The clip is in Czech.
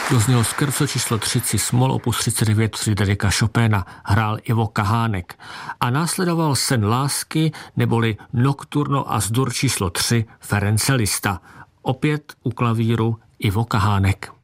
Doznělo scherzo číslo 3 Cis-moll opus 39 Friderika Chopina, hrál Ivo Kahánek. A následoval Sen lásky neboli Nocturno As-dur číslo 3 Ference Liszta. Opět u klavíru Ivo Kahánek.